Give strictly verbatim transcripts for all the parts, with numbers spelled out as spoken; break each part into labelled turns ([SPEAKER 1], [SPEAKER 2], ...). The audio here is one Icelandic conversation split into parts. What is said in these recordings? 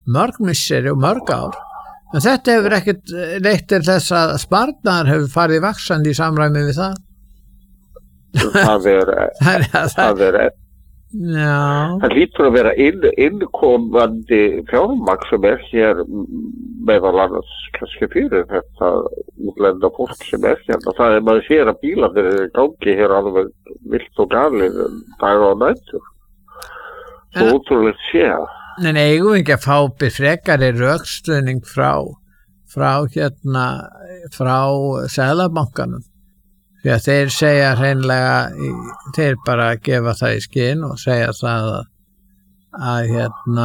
[SPEAKER 1] mörg misseri og mörg ár. En þetta hefur ekkert leitt til þess að sparnaðar hefur farið vaxandi í samræmi við það.
[SPEAKER 2] Það er, það er,
[SPEAKER 1] já.
[SPEAKER 2] Það lítur að vera inn, innkomandi fjármagn sem er hér meðal annars kannski fyrir þetta útlenda fólk sem er hérna. Það er maður sér að bílarnir eru í gangi hér alveg vilt og galið dag og nætur. Svo útrúlega sé að.
[SPEAKER 1] En eigum við ekki að fá frekari rökstuðning frá, frá hérna, frá Seðlabankanum. Því að þeir segja hreinlega, þeir bara gefa það í skinn og segja það að, að hérna,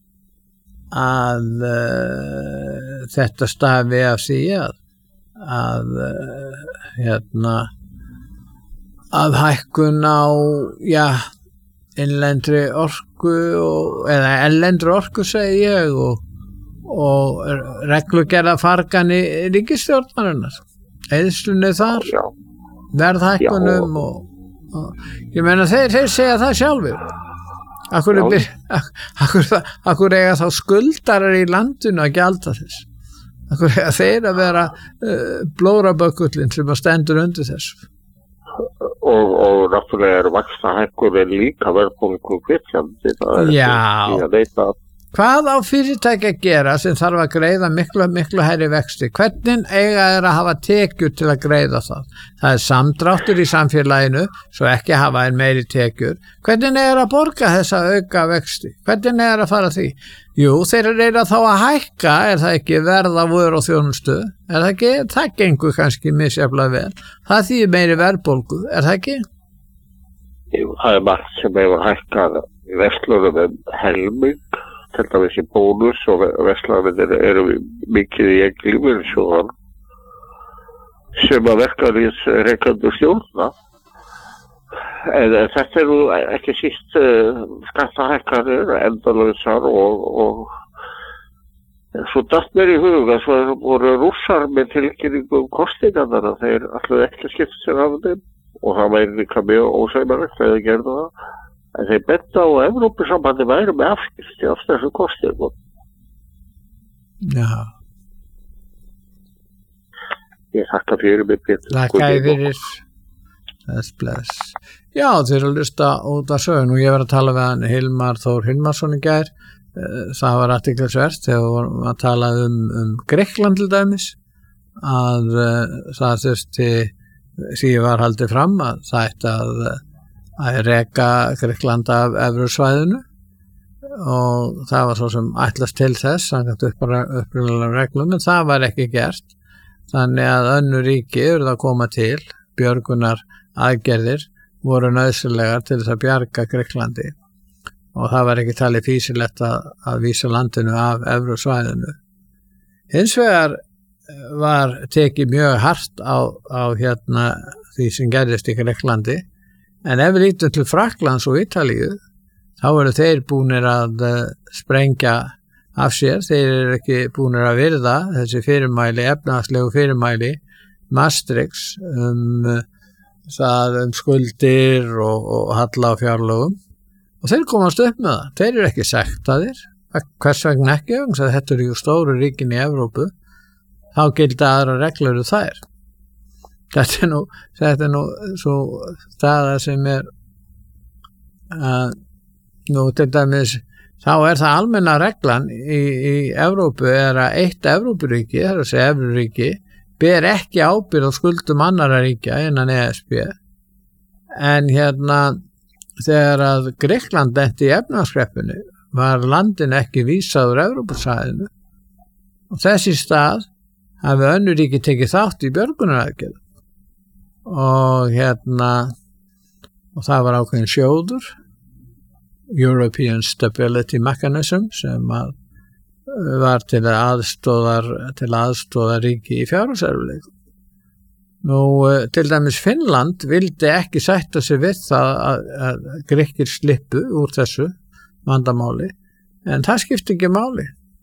[SPEAKER 1] að uh, þetta stafi af því að, að uh, hérna, að hækkun á, já, innlendri orku og, eða erlendri orku segi ég og, og reglugerða fargan í ríkisstjórnarinnar. Eyðslunni þar.
[SPEAKER 2] Já.
[SPEAKER 1] Verðhækkunum og, og ég meina þeir, þeir segja það sjálfur. Akkur, byr, akkur, akkur eiga þá skuldarar í landinu að gjalda þess. Akkur eiga þeir að vera uh, blórabökullin sem að stendur undir þessu.
[SPEAKER 2] Og, og náttúrulega er vaxtahækkunin líka verðbólgu hvetjandi.
[SPEAKER 1] Já. Hvað á fyrirtæki að gera sem þarf að greiða miklu, miklu hærri vexti? Hvernig eiga þeir að hafa tekjur til að greiða það? Það er samdráttur í samfélaginu, svo ekki hafa þeir meiri tekjur. Hvernig eiga þeir að borga þessa auka vexti? Hvernig eiga þeir að fara því? Jú, þeir eru þá að hækka, er það ekki verða vör og þjónustu? Er það ekki? Það gengur kannski misjaflega vel. Það þýðir meiri verðbólgu, er það ekki?
[SPEAKER 2] Jú, það er margt sem hefur hækkað í verslunum um helming. Til dæmis í bónus og verslanir eru mikið í lífeyrissjóðan sem að verkalýðs reikandi stjórna. En þetta er nú ekki síst uh, skattahækkanir, endalausar og, og svo datt mér í huga svo voru rússar með tilkynningu um kostingarnar að þeir allir ekki skipt sér af þeim og það væri líka mjög ósæmilegt að þeir gerðu það. En þeir benda á að Evrópusambandi væri með afskipti af þessu kostingum.
[SPEAKER 1] Já.
[SPEAKER 2] Ég þakka fyrir mig, Pétur.
[SPEAKER 1] Þakka fyrir. Þess bless. Já, þeir eru að hlusta út af sögun og ég var að tala við hann Hilmar Þór Hilmarsson í gær. Það var athyglisvert þegar við vorum að tala um, um Grikkland til dæmis að uh, það þurfti því var haldið fram að það ætti að að reka Grikkland af evrusvæðinu og það var svo sem ætlast til þess samkvæmt upprunalegum reglum en það var ekki gert þannig að önnur ríki eru að koma til björgunar aðgerðir voru nauðsynlegar til þess að bjarga Grikklandi og það var ekki talið fýsilegt að, að vísa landinu af evrusvæðinu. Hins vegar var tekið mjög hart á, á hérna því sem gerðist í Grikklandi. En ef við lítum til Frakklands og Ítalíu, þá eru þeir búnir að uh, sprengja af sér, þeir eru ekki búnir að virða þessi fyrirmæli, efnahagslegu fyrirmæli, Maastrichts um, uh, það um skuldir og, og halla á fjárlögum og þeir komast upp með það, þeir eru ekki sektaðir, hvers vegna ekki, þetta eru ju stóru ríkin í Evrópu, þá gilda aðra reglur þær. Þetta er nú, þetta er nú svo staða sem er að nú til dæmis þá er það almenna reglan í, í Evrópu er að eitt Evrópuríki, það er að segja Evruríki, ber ekki ábyrgð á skuldum annarra ríkja innan E S B. En hérna þegar að Grikkland lenti í efnahagskreppinu var landin ekki vísað úr Evrópusvæðinu og þessi stað hafi önnur ríki tekið þátt í björgunaraðgerðum. Og hérna og það var ákveðin sjóður European Stability Mechanism sem að var til aðstóðar til aðstóðar ríki í fjárhagserfiðleikum. Nú til dæmis Finnland vildi ekki sætta sig við það að, að Grikkir slippu úr þessu vandamáli en það skipti ekki máli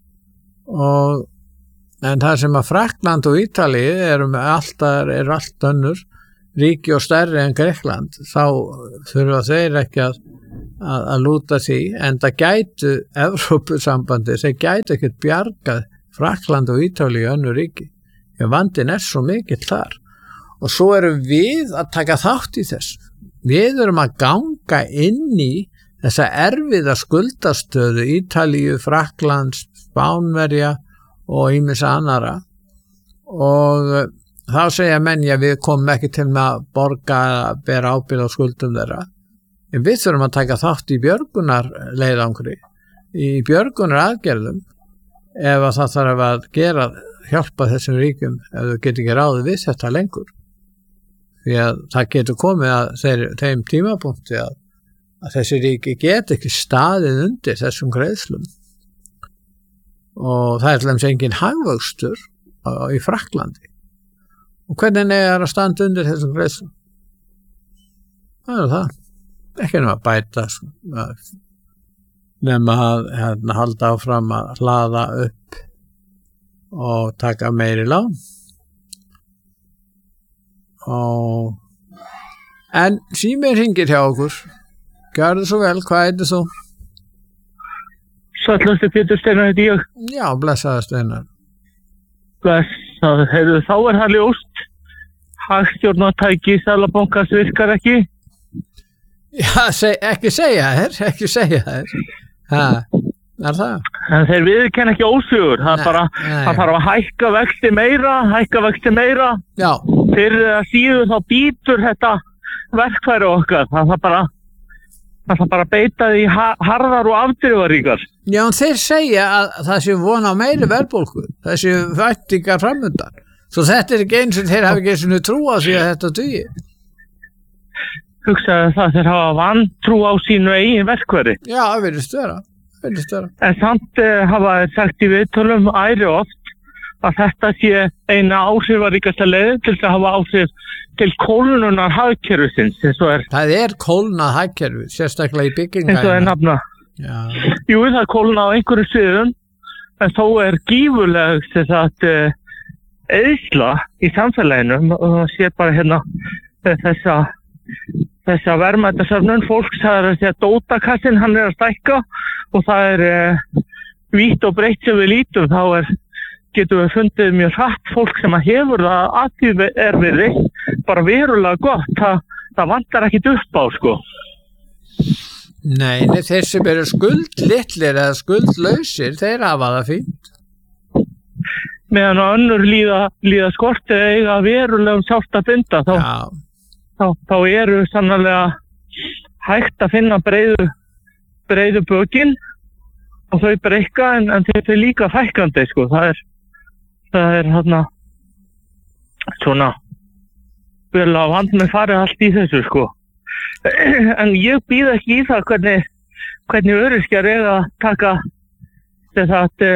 [SPEAKER 1] og en það sem að Frakkland og Ítalíu eru með alltaf er allt önnur ríki og stærri en Grikkland þá þurfa þeir ekki að að, að lúta því, en það gætu Evrópusambandi, þeir gætu ekkert bjargað Frakland og Ítalíu og önnur ríki. Já, vandinn er svo mikill þar. Og svo erum við að taka þátt í þessu. Við erum að ganga inn í þessa erfiða skuldastöðu Ítalíu, Fraklands, Spánverja og ýmissa annara. Og þá segja menn, já, við komum ekki til með að borga að bera ábyrgð á skuldum þeirra. En við þurfum að taka þátt í björgunar leiðangri, í björgunar aðgerðum, ef að það þarf að gera, hjálpa þessum ríkum ef þau getur ekki ráðið við þetta lengur. Því að það getur komið að þeir, þeim tímapunkti að, að þessi ríki getur ekki staðið undir þessum greiðslum. Og það er til dæmis engin hagvöxtur í Frakklandi. Og hvernig er það að standa undir þessum greiðslum? Það er það. Ekki nema að bæta, nema að hérna, halda áfram að hlaða upp og taka meiri lán. Og en símir hringir hjá okkur. Gjörðu svo vel, hvað heitir þú?
[SPEAKER 3] Sællastu Pétur Steinar heiti ég.
[SPEAKER 1] Já, blessaður Steinar.
[SPEAKER 3] Blessaður, heyrðu, þá er það ljóst. Hagstjórnartæki Seðlabankans virkar ekki.
[SPEAKER 1] Já, seg, ekki segja þér, ekki segja þér. Ha, er það?
[SPEAKER 3] En þeir viðurkenna ekki ósigur. Það er bara, það þarf að hækka vexti meira, hækka vexti meira.
[SPEAKER 1] Já.
[SPEAKER 3] Fyrir að síður þá býtur þetta verkfæri okkar. Það þarf bara, það þarf bara að beita því harðar og afdrifaríkar.
[SPEAKER 1] Já, en þeir segja að það sé von á meiri verðbólgu. Það sé væntingar framundan. Svo þetta er ekki eins og þeir hafa ekki eins og trú á því að þetta dugi.
[SPEAKER 3] Hugsaðu það þeir hafa vantrú á sínu eigin verkfæri.
[SPEAKER 1] Já, það virðist vera. Virðist vera.
[SPEAKER 3] En samt uh, hafa þeir sagt í viðtölum æri oft að þetta sé eina áhrifaríkasta leiðin til að hafa áhrif til kólnunar hagkerfisins. Er, það
[SPEAKER 1] er kólnað hagkerfi, sérstaklega í byggingæðina.
[SPEAKER 3] Eins og er nafna.
[SPEAKER 1] Já.
[SPEAKER 3] Jú, það er kólnað á einhverju sviðum, en þó er gífurleg þess að uh, eðsla í samfélaginu og það sé bara hérna þessa þessa verðmætasöfnun fólks, það er að segja dótakassin, hann er að stækka og það er uh, vítt og breytt sem við lítum, þá er, getum við fundið mjög hratt fólk sem að hefur það að því er við bara verulega gott, það, það vantar ekkit upp á sko.
[SPEAKER 1] Nei, þeir sem eru skuldlitlir eða skuldlausir, þeir hafa það fínt.
[SPEAKER 3] Meðan á önnur líða, líða skortið eiga verulegum sárt að binda, þá
[SPEAKER 1] Já.
[SPEAKER 3] Þá, þá eru sannarlega hægt að finna breiðu, breiðu bökin og þau breykka en, en þeir eru líka fækkandi sko. Það er, það er hérna svona vel á hand með farið allt í þessu sko. En ég býð ekki í það hvernig, hvernig öryrkjar eiga að taka þess að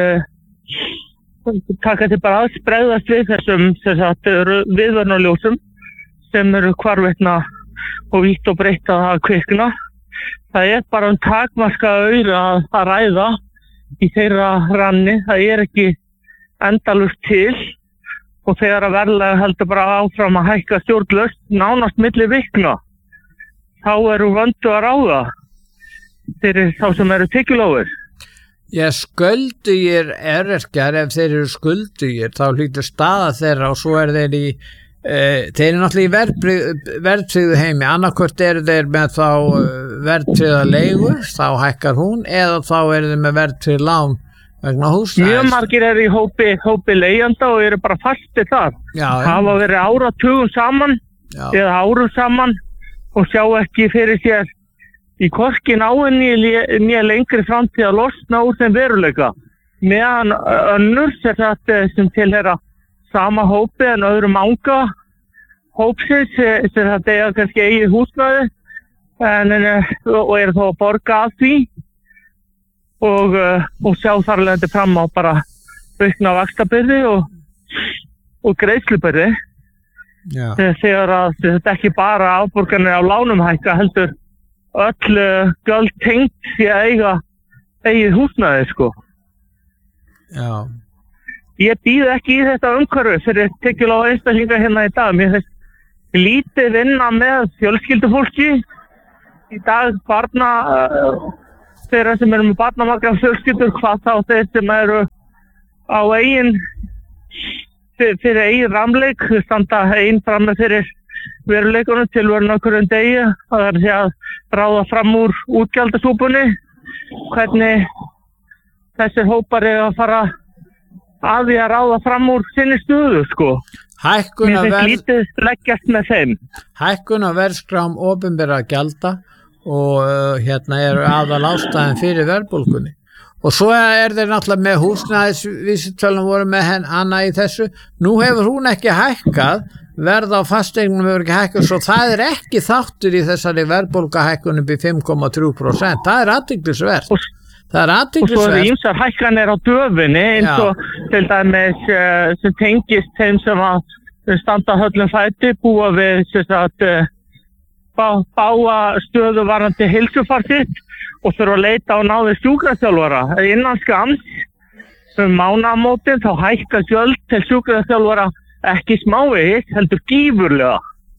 [SPEAKER 3] uh, taka til bara að bregðast við þessum þess að viðvörnarljósum sem eru hvarvetna og vítt og breytt að hafa kvikna. Það er bara um takmarkaða aura að, að ræða í þeirra ranni. Það er ekki endalaust til og þegar að verðlega heldur bara áfram að hækka stjórnlaust nánast milli vikna. Þá eru vöndu að ráða fyrir þá sem eru tekjulágir.
[SPEAKER 1] Já, skuldugir öryrkjar, ef þeir eru skuldugir þá hlýtur staða þeirra og svo er þeir í Uh, þeir eru náttúrulega í verðtryggðu heimi, annarkvort eru þeir með þá uh, verðtryggða leigu, þá hækkar hún, eða þá eru þeir með verðtryggð lán vegna húsnæðis.
[SPEAKER 3] Mjög margir eru í hópi, hópi leigjanda og eru bara fastir þar.
[SPEAKER 1] Já,
[SPEAKER 3] hafa verið áratugum saman
[SPEAKER 1] já. Eða
[SPEAKER 3] árum saman og sjá ekki fyrir sér í korkin áinni nýja lengri framtíð að losna úr þeim veruleika. Meðan önnur sem tilheyra sama hópi en öðrum anga hópsins sem þetta eiga kannski eigið húsnæði en, og er þó að borga af því og, og sjá þarlegandi fram á bara aukna vaxtabyrði og, og greiðslubyrði.
[SPEAKER 1] Já.
[SPEAKER 3] Þegar að þetta ekki bara afborganir á lánum hækka heldur öll gjöld tengt því að eiga eigið húsnæði sko.
[SPEAKER 1] Já.
[SPEAKER 3] Ég býð ekki í þetta umhverfi fyrir tekjulága einstaklinga hérna í dag. Mér finnst lítið vinna með fjölskyldufólki í dag barna uh, þeirra sem eru með barnamargar fjölskyldur, hvað þá þeir sem eru á eigin fyrir, fyrir eigin ramleik, standa eigin frammi fyrir veruleikunum til verðin okkur en degi, það er því að ráða fram úr útgjaldasúpunni, hvernig þessir hópar eru að fara að því að ráða fram úr sinni stöðu, sko.
[SPEAKER 1] Hækkun
[SPEAKER 3] Mér
[SPEAKER 1] að
[SPEAKER 3] finnst
[SPEAKER 1] verð,
[SPEAKER 3] lítið leggjast með þeim.
[SPEAKER 1] hækkun að verðskrám opinberra gjalda og uh, hérna eru aðal ástæðin fyrir verðbólgunni. Og svo er þeir náttúrulega með húsnæðisvísitölum voru með henn annað í þessu. Nú hefur hún ekki hækkað, verð á fasteignum hefur ekki hækkað, svo það er ekki þáttur í þessari verðbólgahækkun upp í fimm komma þrjú prósent. Það er athyglisvert. Það er
[SPEAKER 3] Og svo eru
[SPEAKER 1] athyglisvert.
[SPEAKER 3] ýmsar hækkanir á döfinni eins
[SPEAKER 1] Já.
[SPEAKER 3] og til dæmis uh, sem tengist þeim sem að standa höllum fæti, búa við sem sagt, uh, bá, báa stöðu varandi heilsufar sitt og þurfa að leita á náði sjúkraþjálfara. Innan skamms um mánaðamótin þá hækka gjöld til sjúkraþjálfara ekki smávegis, heldur gífurlega.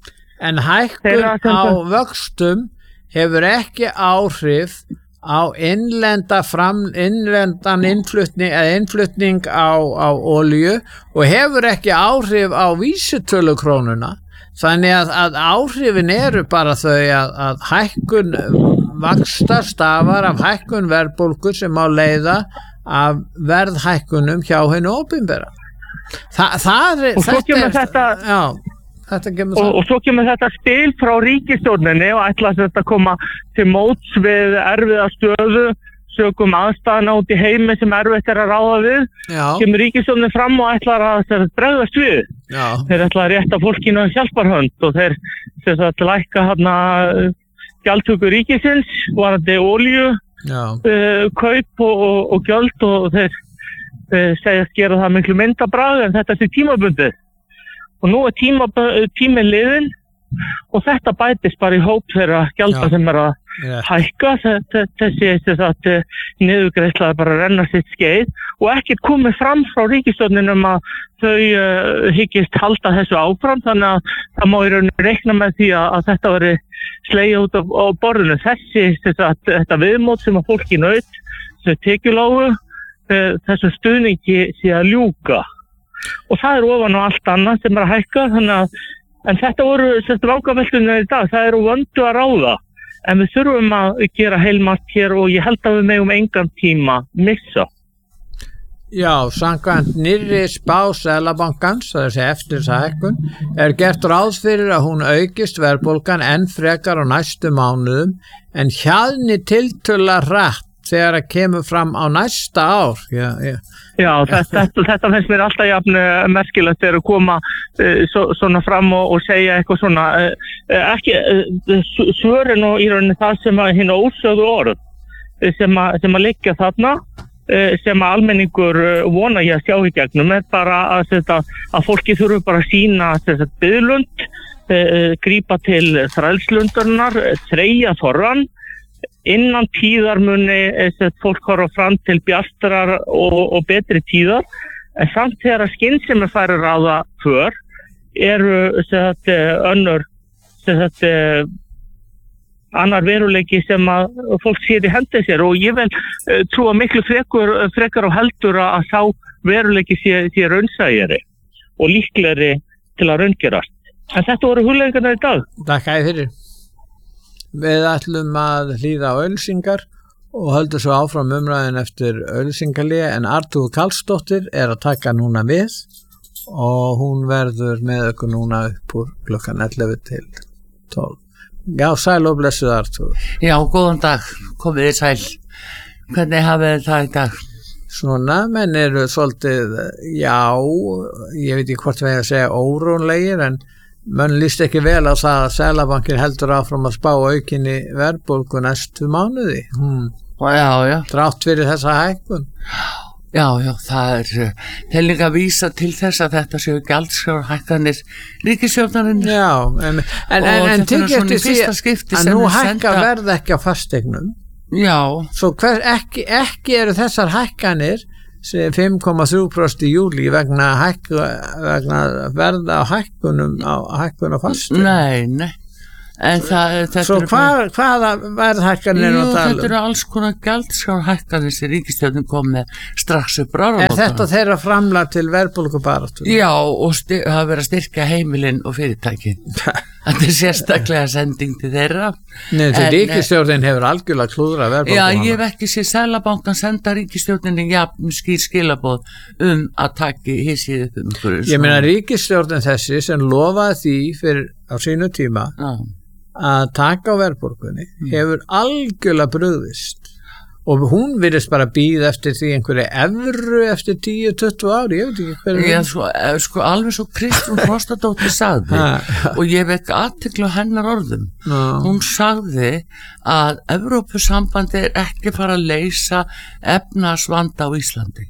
[SPEAKER 1] En hækkun
[SPEAKER 3] Þeirra sem
[SPEAKER 1] á
[SPEAKER 3] það-
[SPEAKER 1] vöxtum hefur ekki áhrif á innlenda fram, innlendan innflutning eða innflutning á, á olíu og hefur ekki áhrif á vísitölukrónuna. Þannig að, að áhrifin eru bara þau að, að hækkun vaxtar stafar af hækkun verðbólgu sem á leiða af verðhækkunum hjá hennu opinbera. Þa, það er,
[SPEAKER 3] Og svo kemur þetta-
[SPEAKER 1] já, þetta kemur
[SPEAKER 3] Og,
[SPEAKER 1] það.
[SPEAKER 3] og svo kemur þetta spil frá ríkisstjórninni og ætla þetta að koma til móts við erfiða stöðu, sögum aðstæðana út í heimi sem erfitt er að ráða við.
[SPEAKER 1] Já,
[SPEAKER 3] Kemur ríkisstjórnin fram og ætlar að sem sagt bregðast við.
[SPEAKER 1] já,
[SPEAKER 3] Þeir ætla að rétta fólkinu hjálparhönd og þeir sem sagt lækka hérna gjaldtöku ríkisins, varandi olíu,
[SPEAKER 1] já.
[SPEAKER 3] uh, kaup og, og, og gjöld og þeir uh, segjast gera það miklu myndabragð en þetta sé tímabundið. Og nú er tíma, tíminn liðinn og þetta bætist bara í hóp þeirra gjalda
[SPEAKER 1] Já.
[SPEAKER 3] sem er að
[SPEAKER 1] Rétt.
[SPEAKER 3] hækka. Þe- Þessi þess að niðurgreiðsla er bara að renna sitt skeið og ekkert komið fram frá ríkisstjórninum að þau uh, hyggist halda þessu áfram, þannig að það má í rauninni reikna með því að, að þetta veri slegið út á, á borðinu. Þessi þess að þetta viðmót sem að fólki naut, sem tekjulágu, uh, þessum stuðningi sé að ljúka. Og það er ofan á allt annað sem er að hækka, þannig að, en þetta voru sérstu vangaveltunar í dag, það eru vöndu að ráða, en við þurfum að gera heilmargt hér og ég held að við megum engan tíma missa.
[SPEAKER 1] Já, samkvæmt nýrri spá Seðlabankans, það er þessi eftir þessa hækkun, er gert ráð fyrir að hún aukist verðbólgan enn frekar á næstu mánuðum en hjaðni tiltölulega hratt þegar það kemur fram á næsta ár. Já, já.
[SPEAKER 3] Já, þetta, þetta, þetta finnst mér alltaf jafn uh, merkilegt þegar að koma uh, svo, svona fram og, og segja eitthvað svona, uh, ekki uh, svörin og í rauninni það sem að hinn ósögðu orð uh, sem að, sem að liggja þarna, uh, sem að almenningur uh, vona ég að sjá í gegnum, er bara að, setja, að fólki þurfu bara að sína biðlund, uh, grípa til þrælslundarinnar, þreyja þorran, innan tíðar muni þess fólk horfa fram til bjartrar og, og betri tíðar, en samt þegar að skynsemi færi ráða för eru sagt, önnur sagt, annar veruleiki sem að fólk sér í hendi sér og ég vil uh, trúa miklu frekur, frekar og heldur að sá veruleiki sé, sé raunsægjari og líklegri til að raungerast. En þetta voru hugleiðingarnar í dag.
[SPEAKER 1] Takk æði fyrir. Við ætlum að hlýða á auglýsingar og höldum svo áfram umræðin eftir auglýsingalíu en Artúr Karlsdóttir er að taka núna við og hún verður með okkur núna upp úr klukkan ellefu til tólf. Já, sæl og blessuð Artúr.
[SPEAKER 4] Já, góðan dag, komið þið sæl. Hvernig hafið þið það í dag?
[SPEAKER 1] Svona, menn eru svolítið, já, ég veit ekki hvort við hefum að segja órónlegir en menn líst ekki vel á það að Seðlabankinn heldur áfram að spá aukinni verðbólgu næstu mánuði. Hmm.
[SPEAKER 4] Já, já.
[SPEAKER 1] Þrátt fyrir þessa hækkun.
[SPEAKER 4] Já, já, það er þeir líka að vísa til þess að þetta séu gjaldskrárhækkanir ríkisstjórnarinnar.
[SPEAKER 1] Já, en, en, en, en tekið eftir því að nú hækka verð ekki á fasteignum.
[SPEAKER 4] Já.
[SPEAKER 1] Svo hver, ekki, ekki eru þessar hækkanir fimm komma þrjú prósent í júlí vegna, hækku, vegna verða á hækkunum á hækkun á fasteign.
[SPEAKER 4] Nei, nei. En það, þetta
[SPEAKER 1] Svo
[SPEAKER 4] eru
[SPEAKER 1] hvað, hvaða verðhækkanir er
[SPEAKER 4] Jú,
[SPEAKER 1] að tala
[SPEAKER 4] þetta
[SPEAKER 1] um?
[SPEAKER 4] eru alls konar gjaldskrárhækkanir sem ríkisstjórnin kom með strax upp
[SPEAKER 1] Er
[SPEAKER 4] áramótum.
[SPEAKER 1] þetta þeirra framlag til verðbólgubaráttu?
[SPEAKER 4] Já, og styr, það verið að styrkja heimilin og fyrirtækin. Þetta er sérstaklega sending til þeirra.
[SPEAKER 1] Nei, því
[SPEAKER 4] En,
[SPEAKER 1] ríkisstjórnin hefur algjörlega klúðra
[SPEAKER 4] Já,
[SPEAKER 1] verðbólgubaráttu.
[SPEAKER 4] ég hef ekki séð Seðlabankann senda ríkisstjórninni jafn skýr skilaboð um að taki hissið upp um ykkur.
[SPEAKER 1] Ég meina ríkisstjórnin þessi sem lofaði því fyrir á sínu tíma
[SPEAKER 4] Já,
[SPEAKER 1] að taka á verðbólgunni hefur algjörlega brugðist og hún virðist bara býða eftir því einhverju evru eftir tíu til tuttugu ári, ég veit ekki hverju.
[SPEAKER 4] Já, sko, eh, sko alveg svo Kristrún Frostadóttir sagði
[SPEAKER 1] Ha.
[SPEAKER 4] og ég vekk athygli á hennar orðum.
[SPEAKER 1] Já.
[SPEAKER 4] Hún sagði að Evrópusambandi er ekki fara að leysa efnahagsvanda á Íslandi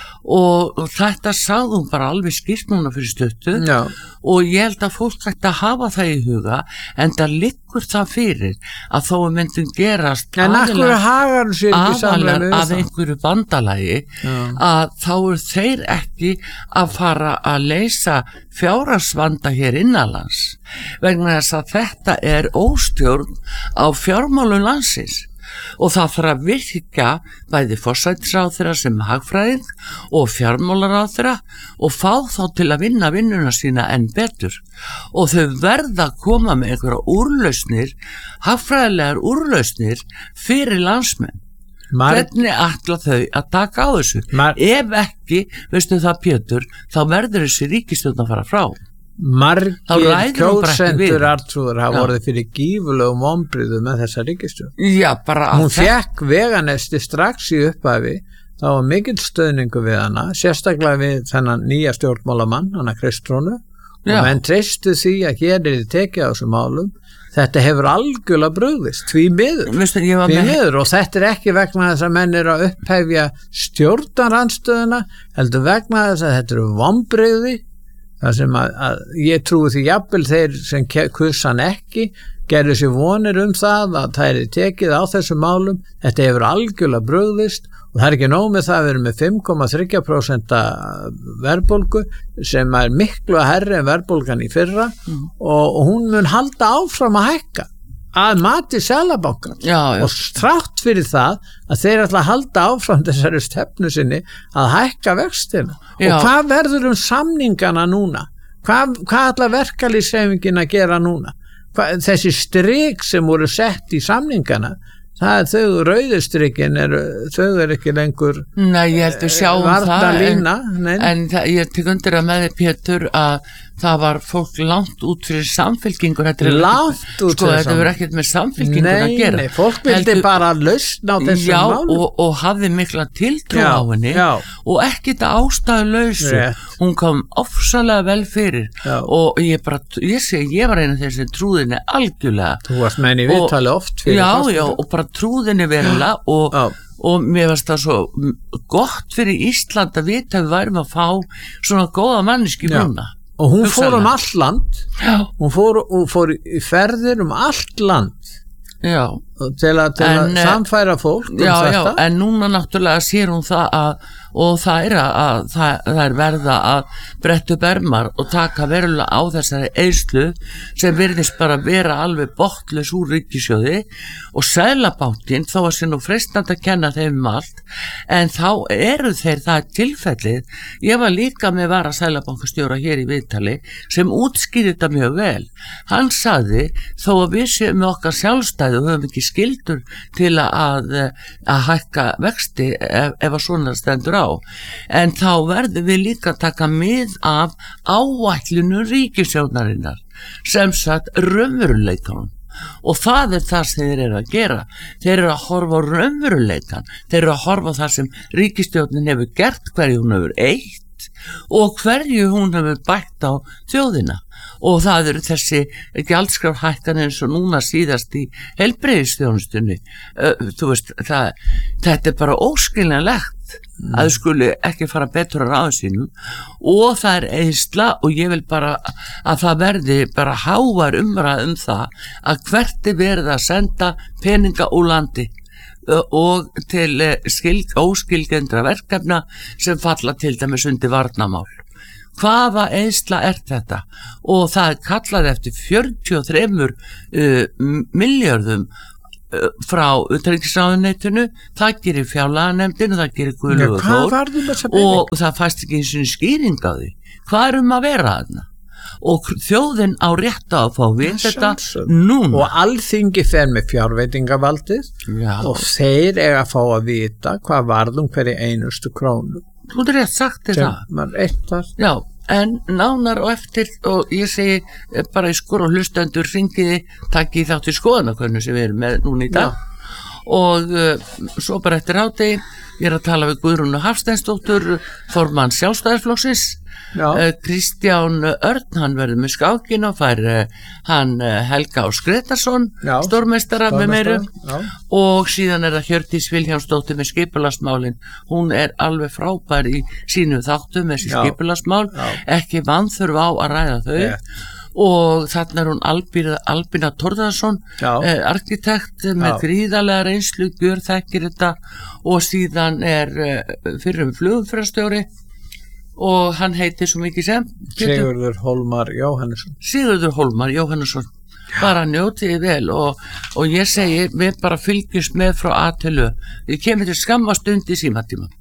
[SPEAKER 4] og, og þetta sagði hún bara alveg skýrt núna fyrir stuttu.
[SPEAKER 1] Já.
[SPEAKER 4] Og ég held að fólk ætti að hafa það í huga en það liggur það fyrir að þó að myndum gerast
[SPEAKER 1] En akkur hagar sér ekki
[SPEAKER 4] aðalar
[SPEAKER 1] samlega
[SPEAKER 4] af einhverju bandalagi
[SPEAKER 1] Já.
[SPEAKER 4] að þá er þeir ekki að fara að leysa fjárhagsvanda hér innanlands vegna þess að þetta er óstjórn á fjármálum landsins og það þarf að virka bæði forsætisráðherra sem hagfræðing og fjármálaráðherra og fá þá til að vinna vinnuna sína enn betur og þau verða að koma með einhverja úrlausnir, hagfræðilegar úrlausnir fyrir landsmenn.
[SPEAKER 1] Mar
[SPEAKER 4] Hvernig ætla þau að taka á þessu?
[SPEAKER 1] Mar-
[SPEAKER 4] Ef ekki, veistu það Pétur, þá verður þessi ríkisstjórn að fara frá.
[SPEAKER 1] margir
[SPEAKER 4] Þá ræður hún bara ekki
[SPEAKER 1] kjósendur
[SPEAKER 4] við.
[SPEAKER 1] artrúður hafa
[SPEAKER 4] Já.
[SPEAKER 1] orðið fyrir gífurlegum vonbrigðum með þessa ríkisstjórn.
[SPEAKER 4] Já, bara að
[SPEAKER 1] Hún fekk veganesti strax í upphafi, þá var mikill stöðningu við hana, sérstaklega við þennan nýja stjórnmálamann, hana Kristrónu, og
[SPEAKER 4] Já.
[SPEAKER 1] menn treystu því að hér er þið tekið á þessum málum. Þetta hefur algjörlega brugðist, því miður.
[SPEAKER 4] Veistu, ég var
[SPEAKER 1] Því
[SPEAKER 4] með
[SPEAKER 1] miður, og þetta er ekki vegna þess að menn eru að upphefja stjórnarandstöðuna, heldur vegna þess að þetta eru vonbrigði, þar sem að, að ég trúi því jafnvel þeir sem kursan ekki gerðu sér vonir um það að það er tekið á þessum málum. Þetta hefur algjörlega brugðist og það er ekki nóg með það að við erum með fimm komma þrjú prósent verðbólgu sem er miklu að herri en verðbólgan í fyrra
[SPEAKER 4] Mm.
[SPEAKER 1] og, og hún mun halda áfram að hækka að mati Seðlabankans
[SPEAKER 4] Já, já.
[SPEAKER 1] og strátt fyrir það að þeir ætla að halda áfram þessari stefnu sinni að hækka vextina.
[SPEAKER 4] Já.
[SPEAKER 1] Og hvað verður um samningana núna? Hvað, hvað ætla verkalýðshreyfingin að gera núna? Hvað, þessi strik sem voru sett í samningana, það er þau rauðustrikin, er, þau er ekki lengur
[SPEAKER 4] Nei, ég held að sjáum
[SPEAKER 1] varna
[SPEAKER 4] það en,
[SPEAKER 1] lína. Nei.
[SPEAKER 4] en það, ég tek undir að með þið Pétur að það var fólk langt út fyrir samfylkingur. Þetta er
[SPEAKER 1] Langt
[SPEAKER 4] ekkert-
[SPEAKER 1] út
[SPEAKER 4] Sko,
[SPEAKER 1] fyrir
[SPEAKER 4] þetta verður ekkert með samfylkingur
[SPEAKER 1] Nei,
[SPEAKER 4] að gera.
[SPEAKER 1] nei, fólk vildi
[SPEAKER 4] Heldur-
[SPEAKER 1] bara lausna á þessum
[SPEAKER 4] Já,
[SPEAKER 1] málum.
[SPEAKER 4] og, og hafði mikla tiltrú
[SPEAKER 1] Já,
[SPEAKER 4] á henni
[SPEAKER 1] já.
[SPEAKER 4] og ekkert ástæðu lausu.
[SPEAKER 1] Rétt.
[SPEAKER 4] Hún kom ofsalega vel fyrir
[SPEAKER 1] Já.
[SPEAKER 4] og ég bara, ég segi, ég var eina þeir sem trúðinni algjörlega.
[SPEAKER 1] Þú varst með henni í
[SPEAKER 4] Og-
[SPEAKER 1] viðtali oft fyrir
[SPEAKER 4] Já,
[SPEAKER 1] kosningar.
[SPEAKER 4] já, og bara trúðinni verulega og,
[SPEAKER 1] Já.
[SPEAKER 4] og mér varst það svo mm, gott fyrir Ísland að vita að við værum að fá svona góða manneski
[SPEAKER 1] Já.
[SPEAKER 4] núna.
[SPEAKER 1] Og hún fór
[SPEAKER 4] Hugsanlega.
[SPEAKER 1] um allt land,
[SPEAKER 4] Já,
[SPEAKER 1] hún fór, hún fór í ferðir um allt land
[SPEAKER 4] já.
[SPEAKER 1] til að, til að
[SPEAKER 4] En, eh,
[SPEAKER 1] samfæra fólk um
[SPEAKER 4] Já, já,
[SPEAKER 1] þetta.
[SPEAKER 4] en núna náttúrulega sér hún það að, og það er að, að það, það er verða að bretta upp ermar og taka verulega á þessari eyðslu sem virðist bara vera alveg botlaus úr ríkissjóði og Seðlabankinn, þó að sé nú freistandi að kenna þeim um allt, en þá eru þeir það tilfellið. Ég var líka með vara Seðlabankastjóra hér í viðtali sem útskýrði þetta mjög vel. Hann sagði, þó að við séum með okkar sjálfstæði og höfum ekki skildur til að, að hækka vexti ef, ef að svona stendur á, en þá verðum við líka að taka mið af áætlunum ríkisstjórnarinnar sem sagt raunveruleikanum. Og það er það sem þeir eru að gera. Þeir eru að horfa á raunveruleikan, þeir eru að horfa á það sem ríkisstjórnin hefur gert, hverju hún hefur eytt og hverju hún hefur bætt á þjóðina. Og það eru þessi gjaldskrárhækkanir eins og núna síðast í heilbrigðisþjónustunni. Þú veist, það, þetta er bara óskiljanlegt mm. að þau skuli ekki fara betur að ráðu sínum og það er eyðsla og ég vil bara að það verði bara hávar umræð um það að hvert er verið að senda peninga úr landi og til skil, óskilgendra verkefna sem falla til dæmis undir varnamál. hvaða eyðsla er þetta og það er kallað eftir fjörutíu og þremur uh, miljörðum uh, frá utanríkisráðuneytinu, það gerir fjárlaganefndin og það gerir Guðlaugur Þór og það fæst ekki eins og skýring á því hvað er um að vera þarna og þjóðin á rétt á að fá við þetta núna
[SPEAKER 1] og Alþingi fer með fjárveitingavaldið
[SPEAKER 4] Já.
[SPEAKER 1] og þeir eiga að fá að vita hvað varðum hverju einustu krónu
[SPEAKER 4] þú er rétt sagt þér það
[SPEAKER 1] sem var eitt þar
[SPEAKER 4] Já, en nánar og eftir og ég segi bara í skor og hlustendur hringiði, takki þátt í skoðanakönnun sem við erum með núna í dag
[SPEAKER 1] Já.
[SPEAKER 4] og uh, svo bara eftir hádegi ég er að tala við Guðrúnu Hafsteinsdóttur formann Sjálfstæðisflokksins uh, Kristján Örn, hann verður með skákin og fær uh, hann uh, Helga Ás Gretarsson stórmeistara með meiru og síðan er það Hjördís Vilhjálmsdóttir með skipulagsmálin, hún er alveg frábær í sínu þáttu með þessi skipulagsmál, ekki vanþurfa á að ræða þau yeah. og þarna er hún Albína, Albína Torðarsson eh, arkitekt með gríðarlega reynslu, gjör þekkir þetta og síðan er eh, fyrrum flugumferðarstjóri og hann heitir svo mikið sem
[SPEAKER 1] Sigurður Hólmar Jóhannesson
[SPEAKER 4] Sigurður Hólmar Jóhannesson bara njótiði vel og, og ég segi við bara fylgjumst með frá A til Ö við kemur til skamma stund í símatíma